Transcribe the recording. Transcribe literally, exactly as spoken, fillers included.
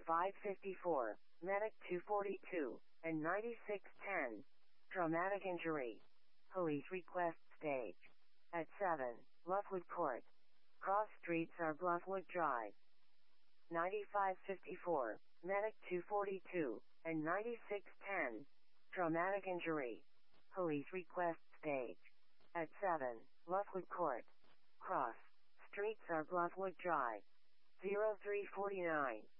ninety-five fifty-four, Medic two forty-two, and ninety-six ten. Traumatic injury. Police request stage. At seven, Bluffwood Court. Cross streets are Bluffwood Drive. ninety-five fifty-four, Medic two forty-two, and ninety-six ten. Traumatic injury. Police request stage. At seven, Bluffwood Court. Cross streets are Bluffwood Drive. zero three forty-nine.